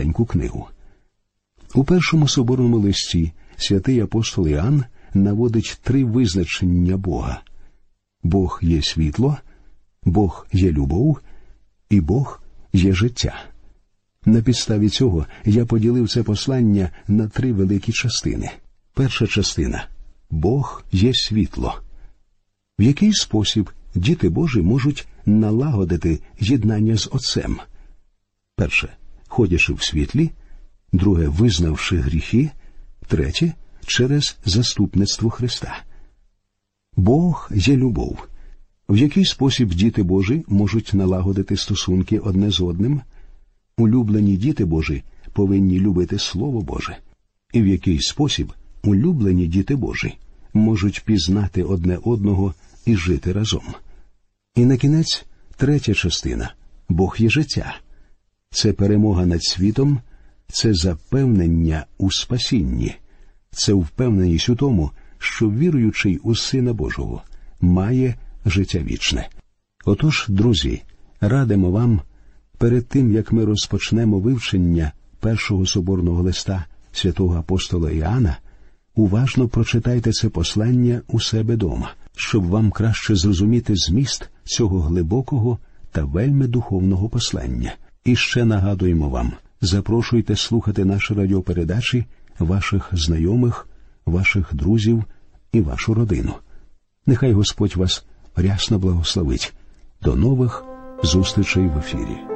коротеньку книгу. У першому соборному листі святий апостол Іоанн наводить 3 визначення Бога. Бог є світло, Бог є любов і Бог є життя. На підставі цього я поділив це послання на 3 великі частини. Перша частина – Бог є світло. В який спосіб діти Божі можуть налагодити єднання з Отцем? Перше – ходячи в світлі. Друге – визнавши гріхи. Третє – через заступництво Христа. Бог є любов. В який спосіб діти Божі можуть налагодити стосунки одне з одним? Улюблені діти Божі повинні любити Слово Боже. І в який спосіб улюблені діти Божі можуть пізнати одне одного і жити разом? І на кінець третя частина – Бог є життя. Це перемога над світом, це запевнення у спасінні, це впевненість у тому, що віруючий у Сина Божого має життя вічне. Отож, друзі, радимо вам, перед тим, як ми розпочнемо вивчення першого соборного листа святого апостола Іоанна, уважно прочитайте це послання у себе дома, щоб вам краще зрозуміти зміст цього глибокого та вельми духовного послання. І ще нагадуємо вам, запрошуйте слухати наші радіопередачі ваших знайомих, ваших друзів і вашу родину. Нехай Господь вас рясно благословить. До нових зустрічей в ефірі.